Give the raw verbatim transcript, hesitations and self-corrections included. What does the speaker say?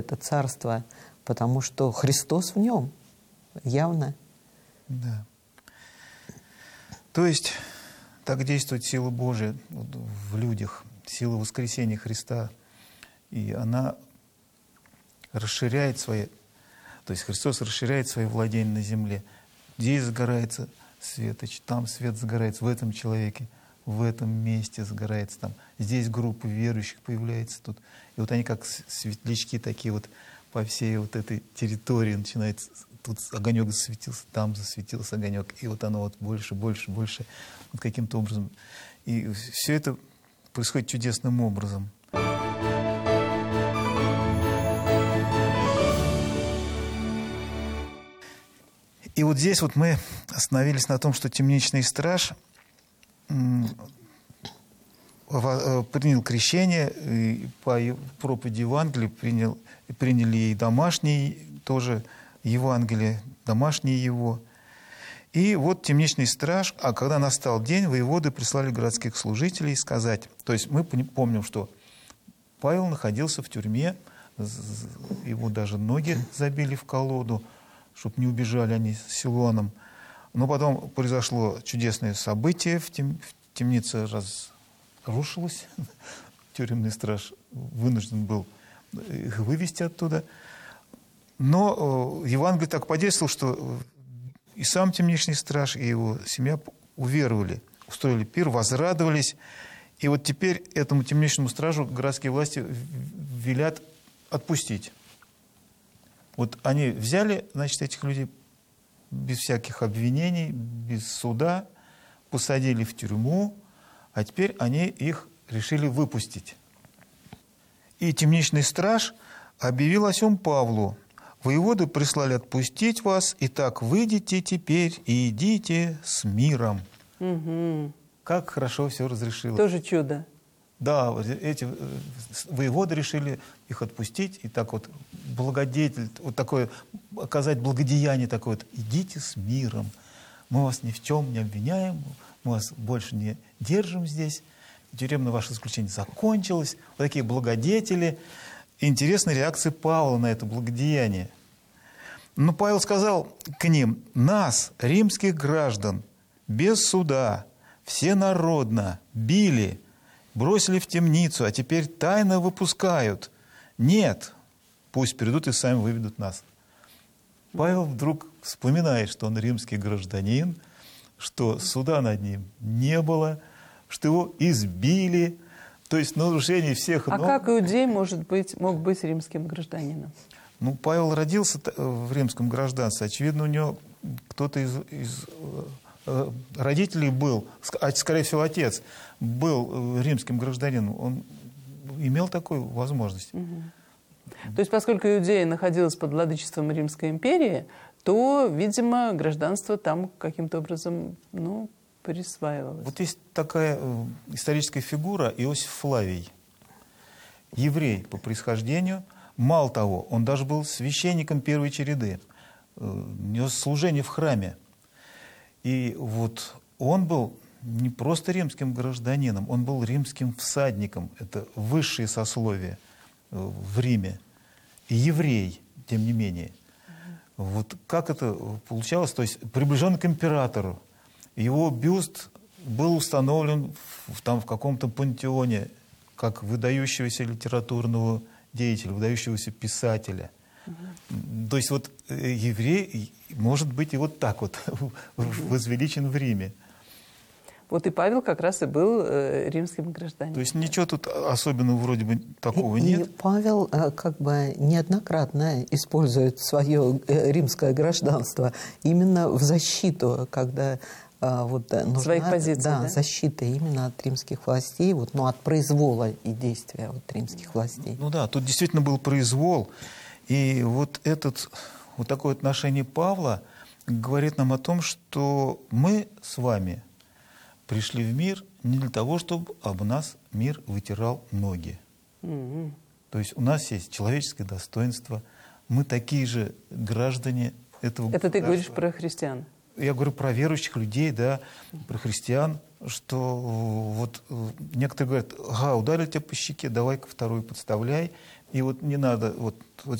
это царство, потому что Христос в нем, явно. Да. То есть так действует сила Божия в людях, сила воскресения Христа. И она расширяет свои, то есть Христос расширяет свои владения на земле. Здесь загорается свет, там свет загорается в этом человеке, в этом месте загорается там. Здесь группа верующих появляется тут. И вот они как светлячки такие вот по всей вот этой территории начинают. Тут огонек засветился, там засветился огонек. И вот оно вот больше, больше, больше вот каким-то образом. И все это происходит чудесным образом. И вот здесь вот мы остановились на том, что темничный страж принял крещение, и по проповеди Евангелия принял, приняли и домашние тоже Евангелие, домашние его. И вот темничный страж, а когда настал день, воеводы прислали городских служителей сказать. То есть мы помним, что Павел находился в тюрьме, его даже ноги забили в колоду, чтобы не убежали они с Силуаном. Но потом произошло чудесное событие, в, тем, в темнице разрушилась, тюремный страж вынужден был их вывести оттуда. Но Евангелие так подействовало, что и сам темничный страж, и его семья уверовали, устроили пир, возрадовались. И вот теперь этому темничному стражу городские власти велят отпустить. Вот они взяли, значит, этих людей без всяких обвинений, без суда, посадили в тюрьму, а теперь они их решили выпустить. И темничный страж объявил о сем Павлу: «Воеводы прислали отпустить вас, и так выйдите теперь и идите с миром». Угу. Как хорошо все разрешилось. Тоже чудо. Да, эти воеводы решили их отпустить, и так вот благодетель, вот такое, оказать благодеяние такое вот: идите с миром, мы вас ни в чем не обвиняем, мы вас больше не держим здесь, тюремное ваше заключение закончилось. Вот такие благодетели. Интересная реакция Павла на это благодеяние. Но Павел сказал к ним: нас, римских граждан, без суда, всенародно били, бросили в темницу, а теперь тайно выпускают. Нет, пусть придут и сами выведут нас. Павел вдруг вспоминает, что он римский гражданин, что суда над ним не было, что его избили, то есть нарушение всех А норм. как иудей может быть, мог быть римским гражданином? Ну, Павел родился в римском гражданстве. Очевидно, у него кто-то из, из э, родителей был, скорее всего, отец, был римским гражданином. Он имел такую возможность. Угу. То есть, поскольку Иудея находилась под владычеством Римской империи, то, видимо, гражданство там каким-то образом, ну, присваивалось. Вот есть такая э, историческая фигура Иосиф Флавий. Еврей по происхождению. Мало того, он даже был священником первой череды. Э, нес служение в храме. И вот он был не просто римским гражданином, он был римским всадником. Это высшее сословие э, в Риме. И еврей, тем не менее. Вот как это получалось? То есть приближен к императору. Его бюст был установлен в, там, в каком-то пантеоне, как выдающегося литературного деятеля, выдающегося писателя. Угу. То есть вот еврей может быть и вот так вот угу. возвеличен в Риме. Вот и Павел как раз и был э, римским гражданином. То есть ничего тут особенного вроде бы такого и, нет. И Павел э, как бы неоднократно использует свое э, римское гражданство именно в защиту, когда э, вот, нужна, своих позиций, да, да? защита именно от римских властей, вот, ну, от произвола и действия вот, римских властей. Ну да, тут действительно был произвол. И вот, этот, вот такое отношение Павла говорит нам о том, что мы с вами пришли в мир не для того, чтобы об нас мир вытирал ноги. Mm-hmm. То есть у нас есть человеческое достоинство, мы такие же граждане этого Это ты государства. говоришь про христиан? Я говорю про верующих людей, да, про христиан, что вот некоторые говорят: ага, ударили тебя по щеке, давай-ка вторую подставляй. И вот не надо, вот, вот